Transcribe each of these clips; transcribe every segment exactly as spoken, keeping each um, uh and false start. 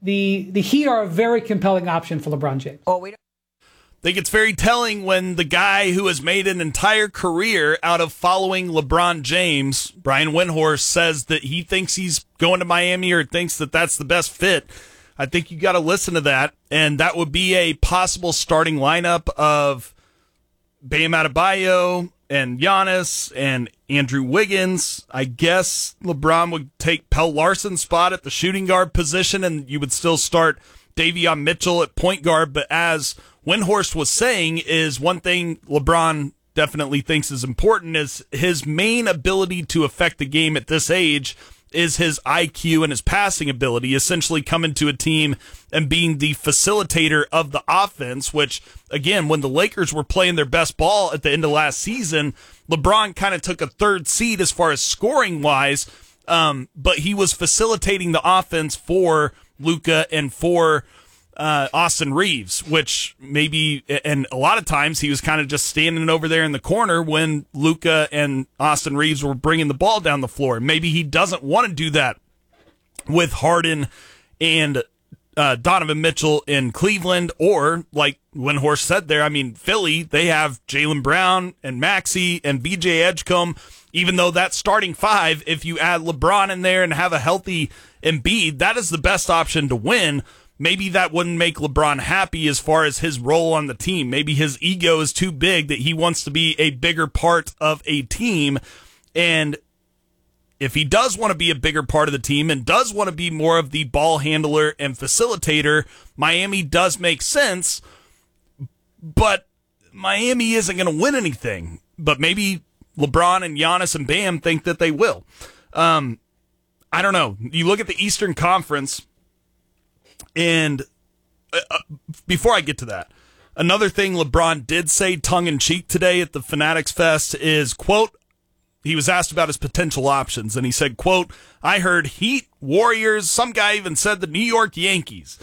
the the Heat are a very compelling option for LeBron James. Oh, we don't. I think it's very telling when the guy who has made an entire career out of following LeBron James, Brian Windhorst, says that he thinks he's going to Miami or thinks that that's the best fit. I think you got to listen to that, and that would be a possible starting lineup of Bam Adebayo and Giannis and Andrew Wiggins. I guess LeBron would take Pell Larson's spot at the shooting guard position, and you would still start Davion Mitchell at point guard, but as Windhorst was saying, is one thing LeBron definitely thinks is important is his main ability to affect the game at this age is his I Q and his passing ability, essentially coming to a team and being the facilitator of the offense, which, again, when the Lakers were playing their best ball at the end of last season, LeBron kind of took a third seat as far as scoring-wise, um, but he was facilitating the offense for Luka and for Uh, Austin Reeves, which maybe, and a lot of times he was kind of just standing over there in the corner when Luka and Austin Reeves were bringing the ball down the floor. Maybe he doesn't want to do that with Harden and uh, Donovan Mitchell in Cleveland, or like Windhorst said there, I mean, Philly, they have Jaylen Brown and Maxey and V J Edgecombe. Even though that starting five, if you add LeBron in there and have a healthy Embiid, that is the best option to win. Maybe that wouldn't make LeBron happy as far as his role on the team. Maybe his ego is too big that he wants to be a bigger part of a team. And if he does want to be a bigger part of the team and does want to be more of the ball handler and facilitator, Miami does make sense. But Miami isn't going to win anything. But maybe LeBron and Giannis and Bam think that they will. Um, I don't know. You look at the Eastern Conference. And uh, before I get to that, another thing LeBron did say tongue-in-cheek today at the Fanatics Fest is, quote, he was asked about his potential options, and he said, quote, I heard Heat, Warriors, some guy even said the New York Yankees.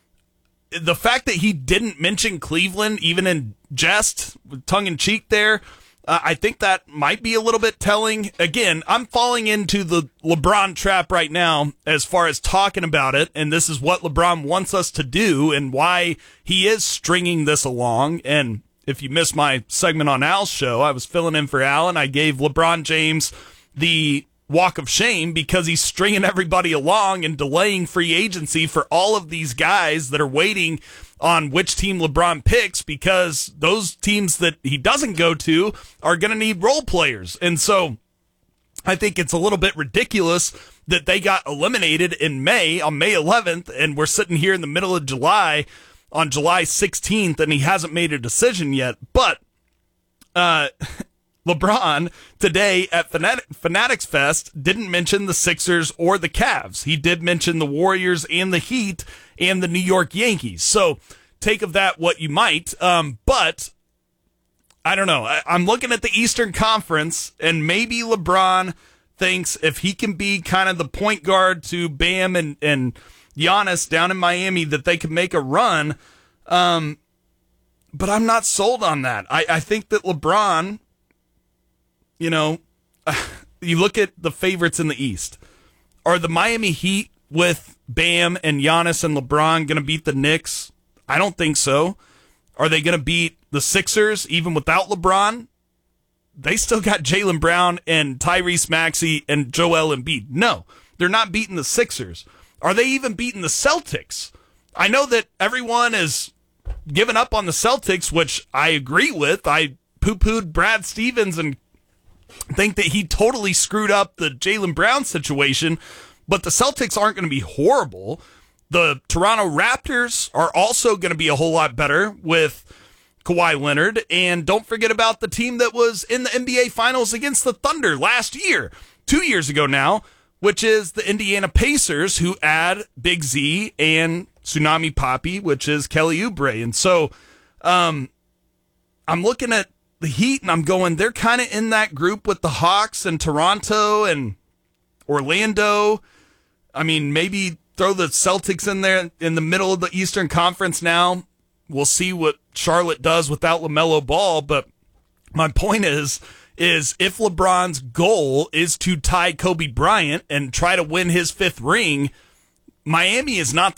The fact that he didn't mention Cleveland, even in jest, tongue-in-cheek there, Uh, I think that might be a little bit telling. Again, I'm falling into the LeBron trap right now as far as talking about it, and this is what LeBron wants us to do and why he is stringing this along. And if you missed my segment on Al's show, I was filling in for Al, and I gave LeBron James the walk of shame because he's stringing everybody along and delaying free agency for all of these guys that are waiting on which team LeBron picks, because those teams that he doesn't go to are going to need role players. And so I think it's a little bit ridiculous that they got eliminated in May, on May eleventh, and we're sitting here in the middle of July on July sixteenth, and he hasn't made a decision yet. But uh, LeBron today at Fanat- Fanatics Fest didn't mention the Sixers or the Cavs. He did mention the Warriors and the Heat and the New York Yankees. So take of that what you might. Um, but I don't know. I, I'm looking at the Eastern Conference, and maybe LeBron thinks if he can be kind of the point guard to Bam and, and Giannis down in Miami, that they can make a run. Um, but I'm not sold on that. I, I think that LeBron, you know, you look at the favorites in the East. Are the Miami Heat with Bam and Giannis and LeBron going to beat the Knicks? I don't think so. Are they going to beat the Sixers even without LeBron? They still got Jaylen Brown and Tyrese Maxey and Joel Embiid. No, they're not beating the Sixers. Are they even beating the Celtics? I know that everyone is giving up on the Celtics, which I agree with. I poo-pooed Brad Stevens and think that he totally screwed up the Jaylen Brown situation, but the Celtics aren't going to be horrible. The Toronto Raptors are also going to be a whole lot better with Kawhi Leonard, and don't forget about the team that was in the N B A Finals against the Thunder last year, two years ago now, which is the Indiana Pacers, who add Big Z and Tsunami Papi, which is Kelly Oubre. And so um, I'm looking at the Heat, and I'm going, they're kind of in that group with the Hawks and Toronto and Orlando. I mean, maybe throw the Celtics in there in the middle of the Eastern Conference now. We'll see what Charlotte does without LaMelo Ball. But my point is, is if LeBron's goal is to tie Kobe Bryant and try to win his fifth ring, Miami is not